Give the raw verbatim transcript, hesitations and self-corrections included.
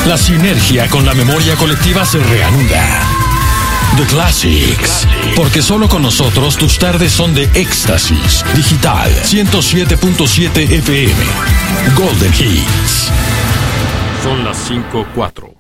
La sinergia con la memoria colectiva se reanuda. The Classics. Porque solo con nosotros tus tardes son de éxtasis. Digital ciento siete punto siete F M. Golden Hits. Son las cinco cuatro.